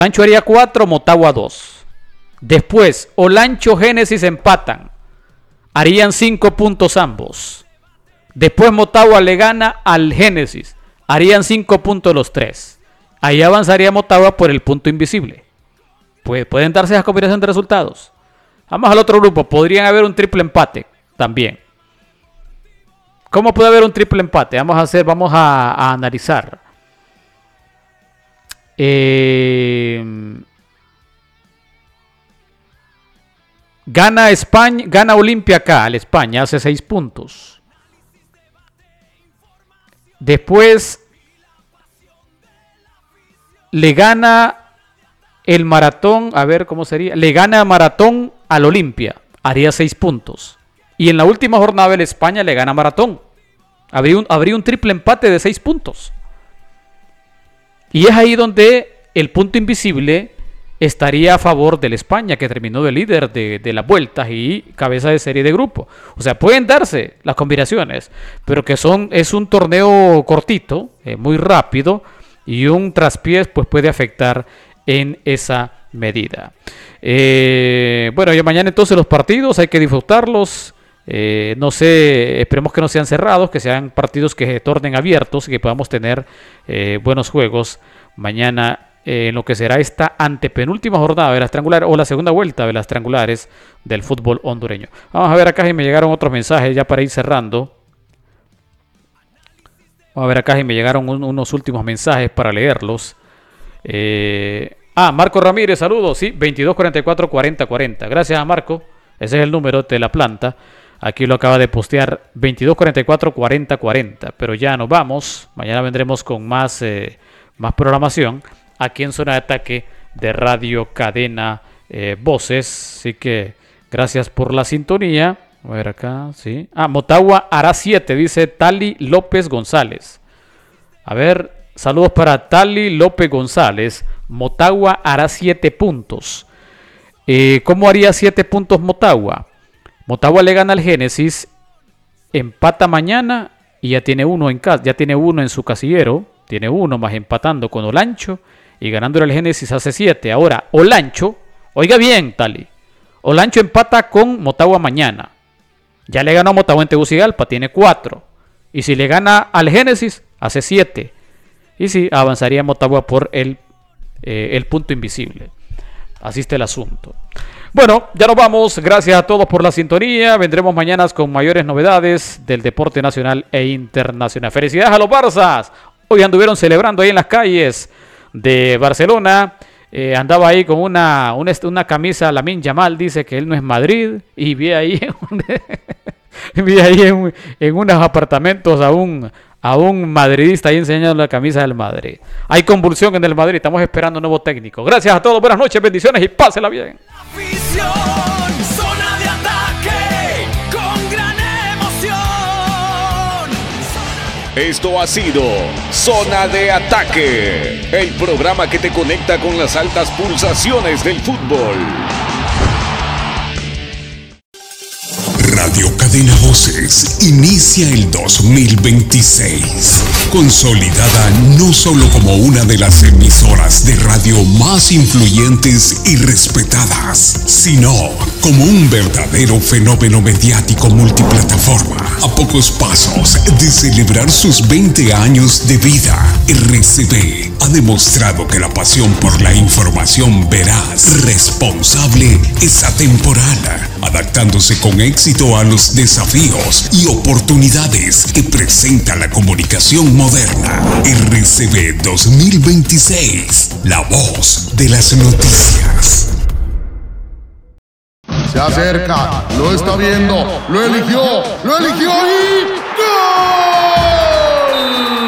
Olancho haría 4, Motagua 2. Después, Olancho, Génesis empatan. Harían 5 puntos ambos. Después Motagua le gana al Génesis. Harían 5 puntos los 3. Ahí avanzaría Motagua por el punto invisible. Pueden darse esa combinación de resultados. Vamos al otro grupo. Podrían haber un triple empate también. ¿Cómo puede haber un triple empate? Vamos a analizar. Gana España, gana Olimpia acá, al España, hace 6 puntos. Después le gana el Maratón, a ver cómo sería. Le gana Maratón al Olimpia, haría 6 puntos. Y en la última jornada el España le gana Maratón. Habría un triple empate de 6 puntos. Y es ahí donde el punto invisible estaría a favor del España, que terminó de líder de las vueltas y cabeza de serie de grupo. O sea, pueden darse las combinaciones, pero que es un torneo cortito, muy rápido, y un traspiés pues puede afectar en esa medida. Bueno, ya mañana entonces los partidos hay que disfrutarlos. No sé, esperemos que no sean cerrados, que sean partidos que se tornen abiertos y que podamos tener buenos juegos mañana en lo que será esta antepenúltima jornada de las triangulares o la segunda vuelta de las triangulares del fútbol hondureño. Vamos a ver acá si me llegaron otros mensajes ya para ir cerrando. Vamos a ver acá si me llegaron unos últimos mensajes para leerlos. Marco Ramírez, saludos. Sí, 2244-4040. Gracias a Marco. Ese es el número de la planta. Aquí lo acaba de postear, 2244-4040. Pero ya nos vamos. Mañana vendremos con más programación aquí en Zona de Ataque de Radio Cadena Voces. Así que gracias por la sintonía. A ver acá, sí. Motagua hará 7, dice Tali López González. A ver, saludos para Tali López González. Motagua hará 7 puntos. ¿Cómo haría 7 puntos Motagua? Motagua le gana al Génesis, empata mañana y ya tiene uno en su casillero. Tiene 1 más empatando con Olancho y ganándole al Génesis hace 7. Ahora, Olancho, oiga bien, Tali. Olancho empata con Motagua mañana. Ya le ganó a Motagua en Tegucigalpa, tiene 4. Y si le gana al Génesis, hace 7. Y sí, avanzaría Motagua por el punto invisible. Así está el asunto. Bueno, ya nos vamos. Gracias a todos por la sintonía. Vendremos mañana con mayores novedades del deporte nacional e internacional. Felicidades a los Barzas. Hoy anduvieron celebrando ahí en las calles de Barcelona. Andaba ahí con una camisa, Lamine Yamal, dice que él no es Madrid. Y vi ahí en unos apartamentos a un madridista ahí enseñando la camisa del Madrid. Hay convulsión en el Madrid. Estamos esperando un nuevo técnico. Gracias a todos. Buenas noches, bendiciones y pásela bien. Zona de Ataque con gran emoción. Esto ha sido Zona de Ataque, el programa que te conecta con las altas pulsaciones del fútbol. Radio Cadena Voces inicia el 2026, consolidada no solo como una de las emisoras de radio más influyentes y respetadas, sino como un verdadero fenómeno mediático multiplataforma. A pocos pasos de celebrar sus 20 años de vida, RCB ha demostrado que la pasión por la información veraz, responsable, es atemporal, adaptándose con éxito a los desafíos y oportunidades que presenta la comunicación moderna. RCB 2026, la voz de las noticias. Se acerca, lo está viendo, lo eligió y ¡gol!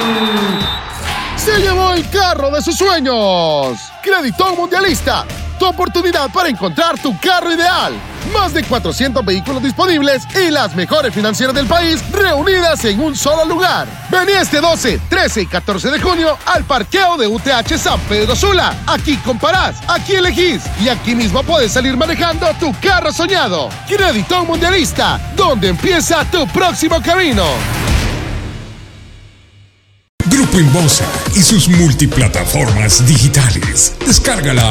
Se llevó el carro de sus sueños. Creditón Mundialista, tu oportunidad para encontrar tu carro ideal. Más de 400 vehículos disponibles y las mejores financieras del país reunidas en un solo lugar. Vení este 12, 13 y 14 de junio al parqueo de UTH San Pedro Sula. Aquí comparás, aquí elegís y aquí mismo puedes salir manejando tu carro soñado. Creditón Mundialista, donde empieza tu próximo camino. Grupo Inbosa y sus multiplataformas digitales. Descárgala